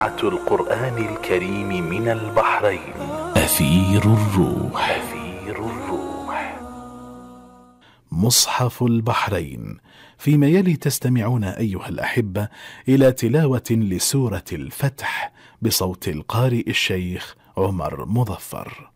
القرآن الكريم من البحرين. أثير الروح. أثير الروح. مصحف البحرين. فيما يلي تستمعون أيها الأحبة إلى تلاوة لسورة الفتح بصوت القارئ الشيخ عمر مظفر.